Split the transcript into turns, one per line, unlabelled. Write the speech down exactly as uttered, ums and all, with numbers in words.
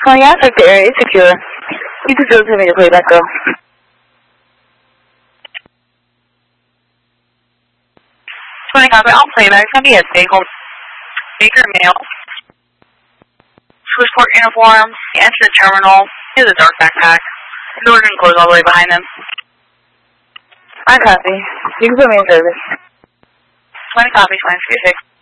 Oh yeah, check the area. It's secure. You can feel to me to play back, girl.
twenty copy, I'll play back. It's going to be a Baker, Baker male. Switchport uniform, enter the terminal, he has a dark backpack. The door didn't close all the way behind him.
I copy. You can put me in service.
twenty copies, twenty-six.